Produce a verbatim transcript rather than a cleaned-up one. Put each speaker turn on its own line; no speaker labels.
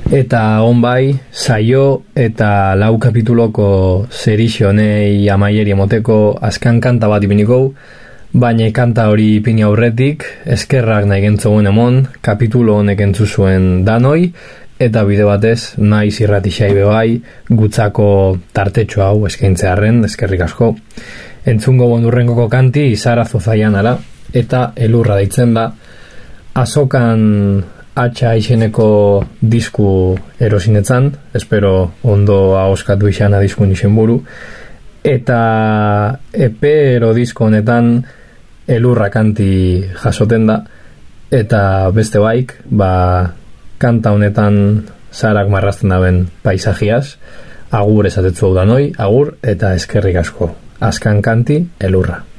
Eta on bai, saio eta lau kapituloko zerixo honei amaieri emoteko azkan kanta bat ipiniko, baina kanta hori ipini aurretik, eskerrak nahi gentzogun emon, kapitulo honek entzuzuen danoi, eta bide batez, naiz irratixai bebai, gutzako tartetxo hau eskaintzearen, eskerrik asko. Entzungo bondurrengoko kanti, Zara Zozaian ara, eta elurra deitzen da, azokan atxa izeneko disku erosinetzan, espero ondo ahoskatu izana diskun izen buru, eta epe ero disko honetan elurra kanti jasoten da, eta beste baik, ba, kanta honetan zarak marrazten daben paisajiaz, agur esatetzu hau danoi, agur eta eskerrik asko. Azkan kanti, elurra.